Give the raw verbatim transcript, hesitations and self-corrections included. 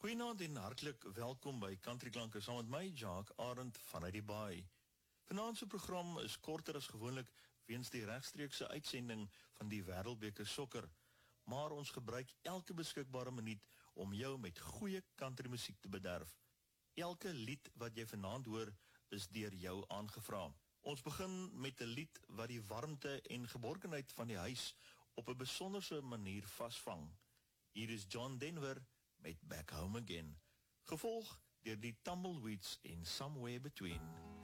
Goeienaand en hartlik welkom by Country Klanke saam met my, Jacques Arend vanuit die Baai. Vanaand se program is korter as gewoonlik weens die regstreekse uitsending van die Wêreldbeker sokker, maar ons gebruik elke beskikbare minuut om jou met goeie country musiek te bederf. Elke lied wat jy vanaand hoor is deur jou aangevra. Ons begin met 'n lied wat die warmte en geborgenheid van die huis op 'n besonderse manier vasvang. Hier is John Denver met Back Home Again, gevolg deur die Tumbleweeds in Somewhere Between.